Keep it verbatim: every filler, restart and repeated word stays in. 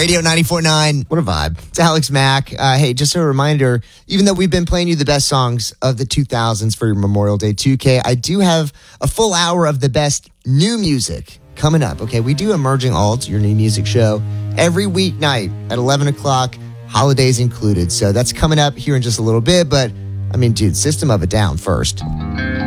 Radio ninety-four point nine. What a vibe. It's Alex Mack. Uh, hey, just a reminder, even though we've been playing you the best songs of the two thousands for your Memorial Day two K, I do have a full hour of the best new music coming up. Okay, we do Emerging Alt, your new music show, every weeknight at eleven o'clock, holidays included. So that's coming up here in just a little bit. But, I mean, dude, System of a Down first.